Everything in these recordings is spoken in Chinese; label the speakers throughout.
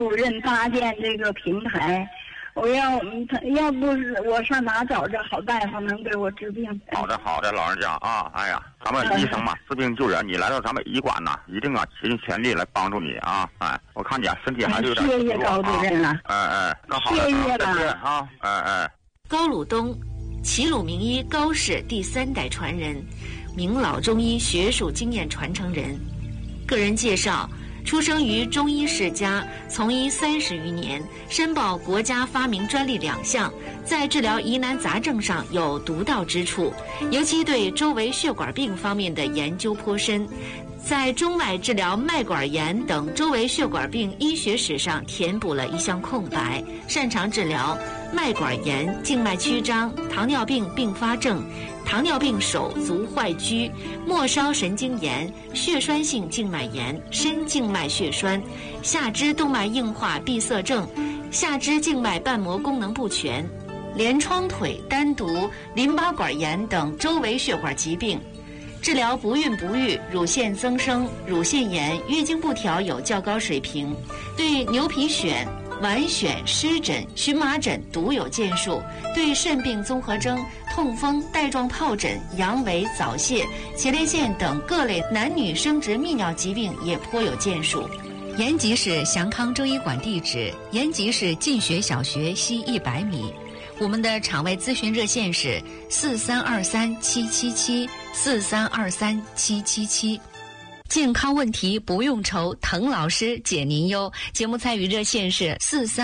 Speaker 1: 主任搭建这个平台，我要不是我上哪找这好大夫能给我治病？
Speaker 2: 好的，老人家啊，哎呀，咱们医生嘛，治病救人，你来到咱们医馆呐，一定倾尽全力来帮助你啊！哎，我看你身体还是有点
Speaker 1: 谢谢高主任了，
Speaker 2: 那好的，
Speaker 1: 谢谢了
Speaker 2: 啊，
Speaker 3: 高鲁东，齐鲁名医高氏第3代传人，名老中医学术经验传承人。个人介绍：出生于中医世家，从医30余年，申报国家发明专利2项，在治疗疑难杂症上有独到之处，尤其对周围血管病方面的研究颇深，在中脉治疗脉管炎等周围血管病医学史上填补了一项空白，擅长治疗脉管炎、静脉曲张、糖尿病并发症、糖尿病手足坏疽、末梢神经炎、血栓性静脉炎、深静脉血栓、下肢动脉硬化闭塞症、下肢静脉瓣膜功能不全、连窗腿、单独、淋巴管炎等周围血管疾病，治疗不孕不育、乳腺增生、乳腺炎、月经不调有较高水平，对牛皮癣、脘癣、湿疹、荨麻疹独有建树，对肾病综合征、痛风、带状疱疹、阳痿、早泄、前列腺等各类男女生殖泌尿疾病也颇有建树。延吉市祥康中医馆地址：延吉市进学小学西100米。我们的场外咨询热线是43237774323777。健康问题不用愁，滕老师解您忧。节目参与热线是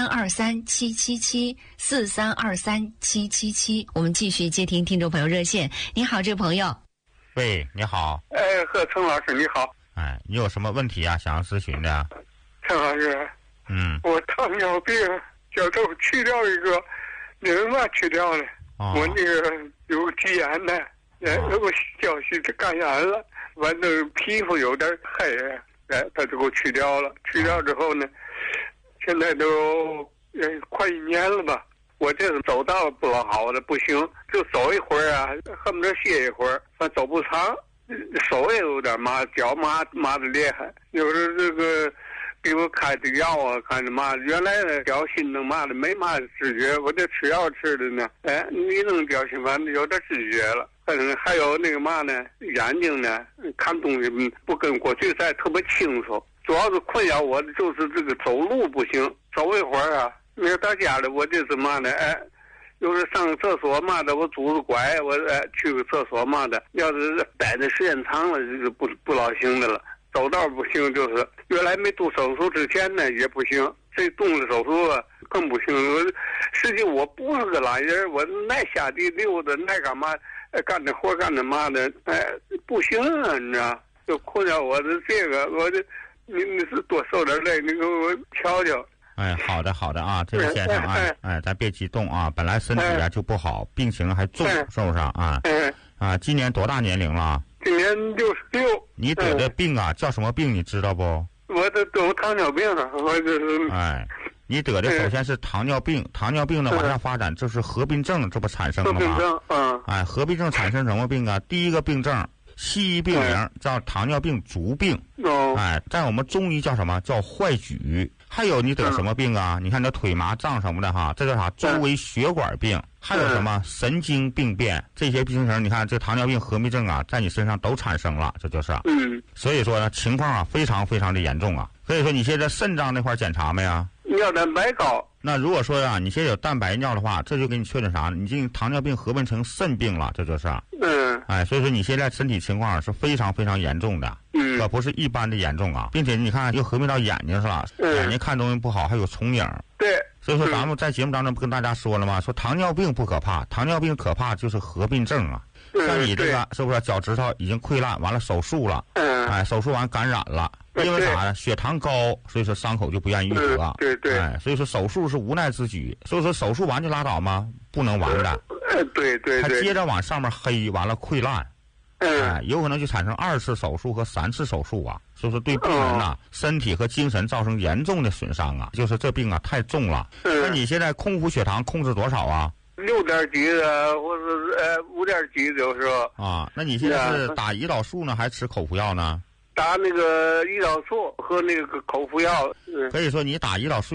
Speaker 3: 43237774323777。我们继续接听听众朋友热线。你好，这位朋友。
Speaker 2: 喂，你好。
Speaker 4: 贺滕老师你好。
Speaker 2: 你有什么问题啊？想要咨询的？
Speaker 4: 滕老师，我糖尿病，小时候去掉一个，你们嘛去掉了，我那个有急眼的，我脚膝子感染了。完了，皮肤有点黑，他就给我去掉了。去掉之后呢，现在都快1年了吧。我这个走道不老好的，不行，就走一会儿啊，恨不得歇一会儿，反正走不长，手也有点麻，脚麻的厉害。有时这个给我开的药啊，看着麻，原来的脚心能麻的没嘛知觉，我这吃药吃的呢，你能脚心反正有点知觉了。还有那个嘛呢，眼睛呢，看东西不跟过去再特别清楚。主要是困扰我的就是这个走路不行，走一会儿啊，那到家里我就是嘛呢，有时上个厕所嘛的，我拄着拐，我去个厕所嘛的，要是待的时间长了就不老行的了。走道不行，就是原来没动手术之前呢也不行，这动了手术啊更不行。实际我不是个懒人，我爱下地溜达，爱干嘛干点活干点嘛的，不行啊，你知道，就困扰我的这个，我这你是多受点累，你给我瞧瞧。
Speaker 2: 好的啊，这位先生咱别激动啊，本来身体就不好，病情还重，是不是啊？今年多大年龄了？
Speaker 4: 今年66。
Speaker 2: 你得的病啊，叫什么病？你知道不？
Speaker 4: 我得糖尿病了，我就是。
Speaker 2: 你得的首先是糖尿病，糖尿病的往下发展就是合并症，这不产生了吗？
Speaker 4: 合并症，
Speaker 2: 合并症产生什么病啊？第一个病症，西医病名叫糖尿病足病，在我们中医叫什么？叫坏疽。还有你得什么病啊？你看这腿麻胀什么的哈，这叫啥？周围血管病。还有什么神经病变？这些病程，你看这糖尿病合并症啊，在你身上都产生了，这就是。所以说呢，情况啊非常非常的严重啊。所以说你现在肾脏那块检查没啊？
Speaker 4: 尿蛋白高。
Speaker 2: 那如果说啊，你现在有蛋白尿的话，这就给你确诊啥？你这糖尿病合并成肾病了，这就是。所以说你现在身体情况是非常非常严重的，可不是一般的严重啊，并且你看又合并到眼睛是吧？眼睛看东西不好，还有重影。
Speaker 4: 对。
Speaker 2: 所以说咱们在节目当中不跟大家说了吗？说糖尿病不可怕，糖尿病可怕就是合并症啊。像你这个是不是脚趾头已经溃烂，完了手术了，手术完感染了，因为啥呢？血糖高，所以说伤口就不愿意愈合。
Speaker 4: 对。
Speaker 2: 所以说手术是无奈之举。所以说手术完就拉倒吗？不能完的。
Speaker 4: 对。
Speaker 2: 还接着往上面黑，完了溃烂。有可能就产生2次手术和3次手术啊，所以说对病人呐，身体和精神造成严重的损伤啊，就是这病啊太重了。那你现在空腹血糖控制多少啊
Speaker 4: ？6点几的，或者5点几，有时候。
Speaker 2: 那你现在是打胰岛素呢，还是吃口服药呢？
Speaker 4: 打那个胰岛素和那个口服药。
Speaker 2: 可以说你打胰岛素